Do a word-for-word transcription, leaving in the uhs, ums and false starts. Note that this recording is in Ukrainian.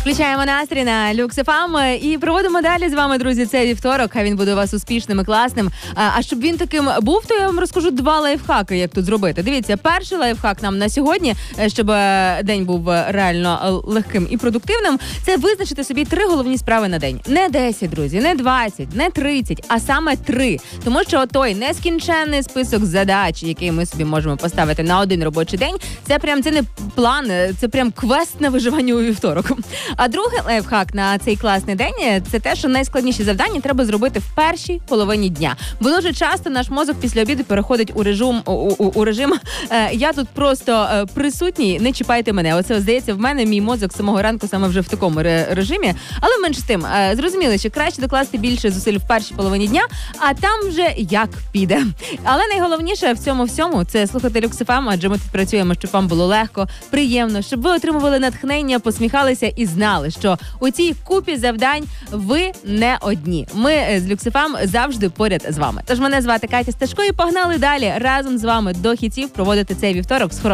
Включаємо настрій на Люкс еф ем і проводимо далі з вами, друзі, цей вівторок. Хай він буде у вас успішним і класним. А, а щоб він таким був, то я вам розкажу два лайфхаки, як тут зробити. Дивіться, перший лайфхак нам на сьогодні, щоб день був реально легким і продуктивним, це визначити собі три головні справи на день. Не десять, друзі, не двадцять, не тридцять, а саме три. Тому що той нескінченний список задач, який ми собі можемо поставити на один робочий день, це прям це не план, це прям квест на виживання у вівторок. А другий лайфхак на цей класний день – це те, що найскладніші завдання треба зробити в першій половині дня. Бо дуже часто наш мозок після обіду переходить у режим, у, у, у режим е, «я тут просто е, присутній, не чіпайте мене». Оце, здається, в мене мій мозок з самого ранку саме вже в такому ре- режимі. Але менше з тим, е, зрозуміло, що краще докласти більше зусиль в першій половині дня, а там вже як піде. Але найголовніше в цьому всьому – це слухати Люкс еф ем, адже ми тут працюємо, щоб вам було легко, приємно, щоб ви отримували натхнення, посміхалися і знали, що у цій купі завдань ви не одні. Ми з Люкс еф ем завжди поряд з вами. Тож мене звати Катя Сташко і погнали далі разом з вами до хітів проводити цей вівторок з